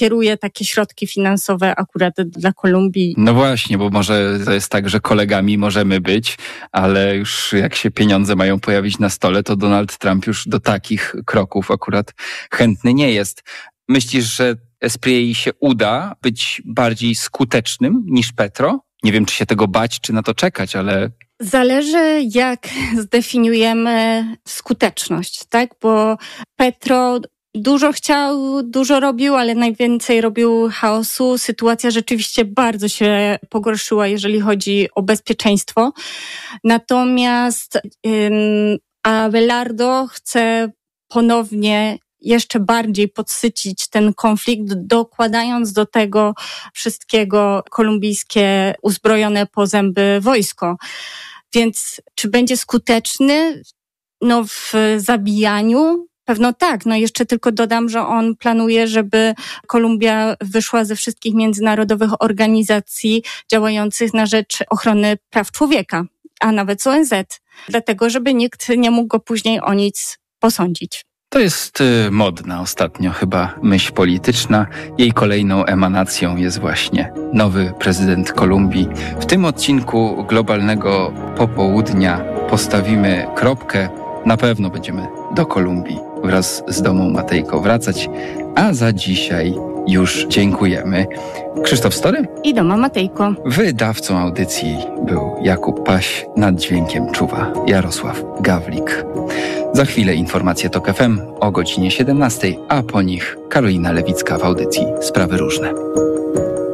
kieruje takie środki finansowe akurat dla Kolumbii. No właśnie, bo może to jest tak, że kolegami możemy być, ale już jak się pieniądze mają pojawić na stole, to Donald Trump już do takich kroków akurat chętny nie jest. Myślisz, że Espriei się uda być bardziej skutecznym niż Petro? Nie wiem, czy się tego bać, czy na to czekać, ale... Zależy, jak zdefiniujemy skuteczność, tak? Bo Petro dużo chciał, dużo robił, ale najwięcej robił chaosu. Sytuacja rzeczywiście bardzo się pogorszyła, jeżeli chodzi o bezpieczeństwo. Natomiast Abelardo chce ponownie jeszcze bardziej podsycić ten konflikt, dokładając do tego wszystkiego kolumbijskie uzbrojone po zęby wojsko. Więc czy będzie skuteczny? No w zabijaniu? Pewno tak. No jeszcze tylko dodam, że on planuje, żeby Kolumbia wyszła ze wszystkich międzynarodowych organizacji działających na rzecz ochrony praw człowieka, a nawet z ONZ. Dlatego, żeby nikt nie mógł go później o nic posądzić. To jest modna ostatnio chyba myśl polityczna. Jej kolejną emanacją jest właśnie nowy prezydent Kolumbii. W tym odcinku Globalnego Popołudnia postawimy kropkę. Na pewno będziemy do Kolumbii wraz z Domą Matejko wracać, a za dzisiaj już dziękujemy. Krzysztof Story i Doma Matejko. Wydawcą audycji był Jakub Paś, nad dźwiękiem czuwa Jarosław Gawlik. Za chwilę informacje TOK FM o godzinie 17, a po nich Karolina Lewicka w audycji Sprawy Różne.